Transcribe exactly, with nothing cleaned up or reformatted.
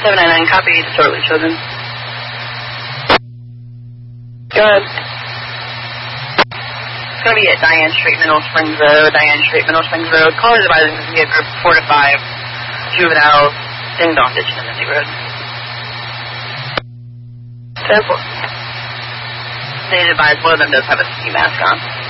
seven nine nine, copy, disorderly children. Go ahead. It's going to be at Diane Street, Mineral Springs Road, Diane Street, Mineral Springs Road. Callers advising to be a group four to five juveniles, ding-dong ditching in the neighborhood. ten four. They advise one of them does have a ski mask on.